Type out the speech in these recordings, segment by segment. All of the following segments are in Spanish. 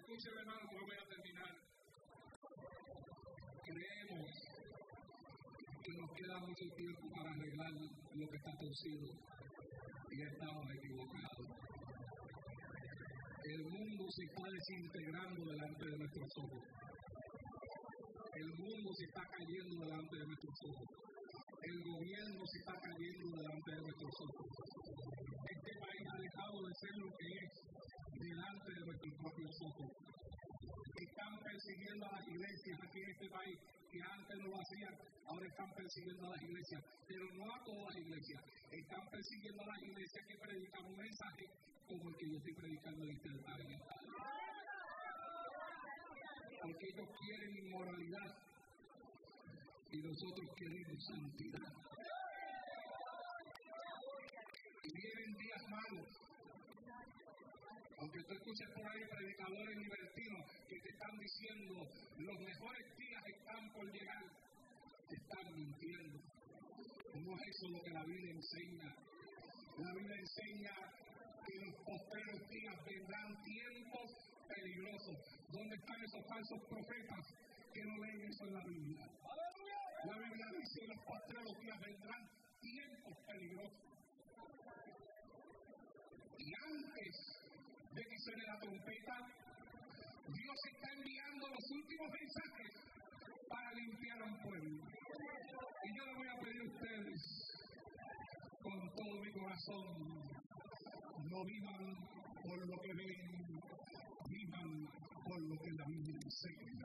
Escúcheme, hermano, que voy a terminar. Creemos que nos queda mucho tiempo para arreglar lo que está torcido y estamos equivocados. El mundo se está desintegrando delante de nuestros ojos. El mundo se está cayendo delante de nuestros ojos. El gobierno se está cayendo delante de nuestros ojos. Este país ha dejado de ser lo que es delante de nuestros propios ojos. Están persiguiendo a las iglesias aquí en este país, que antes no lo hacían, ahora están persiguiendo a las iglesias, pero no a todas las iglesias. Están persiguiendo a las iglesias que predican un mensaje como el que yo estoy predicando en este altar. Porque ellos quieren inmoralidad y nosotros queremos santidad. Y vienen días malos. Aunque tú escuches por ahí predicadores libertinos que te están diciendo los mejores días están por llegar, te están mintiendo. No es eso lo que la Biblia enseña. La Biblia enseña que en los postreros días vendrán tiempos peligrosos. ¿Dónde están esos falsos profetas que no leen eso en la Biblia? La Biblia dice que en los postreros días vendrán tiempos peligrosos. Y antes de que suene la trompeta, Dios está enviando los últimos mensajes para limpiar a un pueblo. Y yo le voy a pedir a ustedes, con todo mi corazón, no vivan por lo que ven, vivan por lo que la Biblia enseña.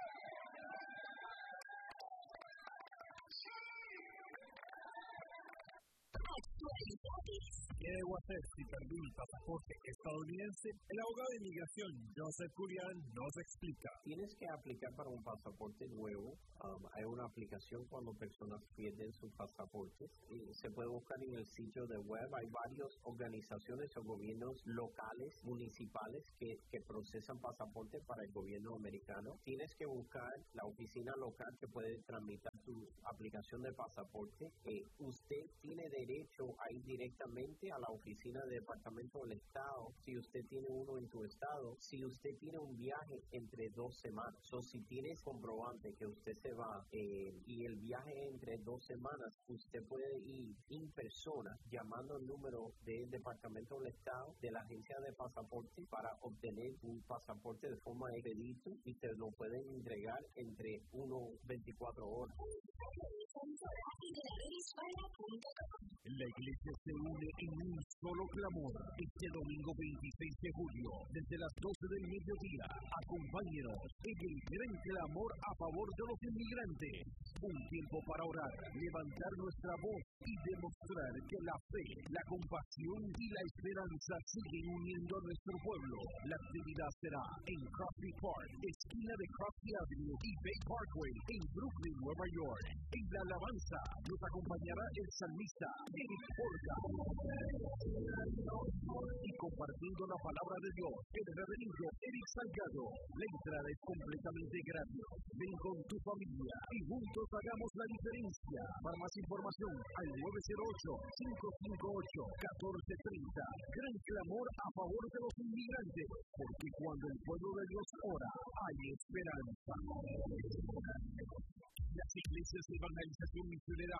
¿Qué debo hacer si perdí mi pasaporte estadounidense? El abogado de inmigración, Joseph Julián, nos explica. Tienes que aplicar para un pasaporte nuevo. Hay una aplicación cuando personas pierden sus pasaportes. Y se puede buscar en el sitio de web. Hay varias organizaciones o gobiernos locales, municipales, que procesan pasaportes para el gobierno americano. Tienes que buscar la oficina local que puede tramitar tu aplicación de pasaporte. Usted tiene derecho a ir directamente a la oficina del Departamento del Estado si usted tiene uno en tu estado, si usted tiene un viaje entre 2 semanas. Si tienes comprobante que usted se va y el viaje entre 2 semanas, usted puede ir en persona llamando el número del Departamento del Estado de la agencia de pasaporte para obtener un pasaporte de forma de crédito y te lo pueden entregar entre 24 horas. La iglesia se une en un solo clamor este domingo 26 de julio, desde las 12 del mediodía. Acompáñenos en el gran clamor a favor de los inmigrantes. Un tiempo para orar, levantar nuestra voz y demostrar que la fe, la compasión y la esperanza siguen uniendo a nuestro pueblo. La actividad será en Crosby Park, esquina de Crosby Avenue y Bay Parkway, en Brooklyn, Nueva York. En la alabanza nos acompañará el salmista Eric Porta. Y compartiendo la palabra de Dios, el reverendo Eric Salgado. La entrada es completamente gratis. Ven con tu familia y juntos hagamos la diferencia. Para más información, al 908-558-1430. Gran clamor a favor de los inmigrantes, porque cuando el pueblo de Dios ora, hay esperanza. Las iglesias de evangelización misionera